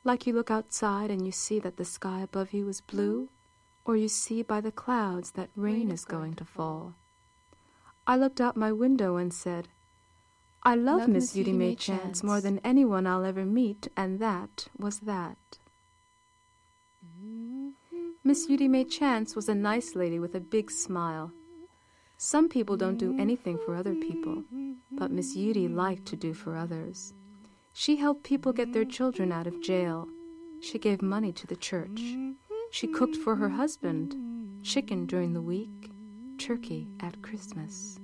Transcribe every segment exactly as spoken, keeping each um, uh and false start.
Like you look outside and you see that the sky above you is blue, or you see by the clouds that rain is going to fall. I looked out my window and said, I love Miss Judy May Chance more than anyone I'll ever meet, and that was that. Miss Judy May Chance was a nice lady with a big smile. Some people don't do anything for other people, but Miss Judy liked to do for others. She helped people get their children out of jail. She gave money to the church. She cooked for her husband, chicken during the week, turkey at Christmas.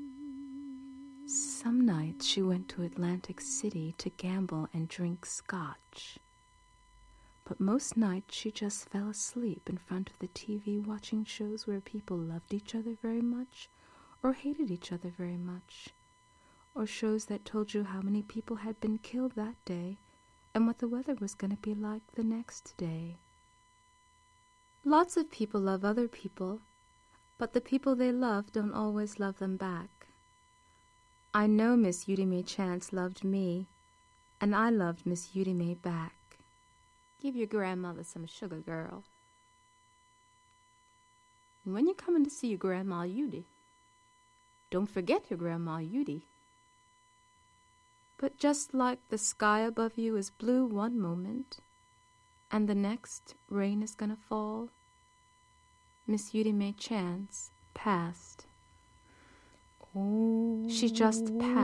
Some nights she went to Atlantic City to gamble and drink scotch. But most nights she just fell asleep in front of the T V watching shows where people loved each other very much or hated each other very much, or shows that told you how many people had been killed that day and what the weather was going to be like the next day. Lots of people love other people, but the people they love don't always love them back. I know Miss Judy May Chance loved me, and I loved Miss Judy May back. Give your grandmother some sugar, girl. And when you're coming to see your Grandma Judy, don't forget your Grandma Judy. But just like the sky above you is blue one moment, and the next rain is gonna fall, Miss Judy May Chance passed. Oh. She just passed.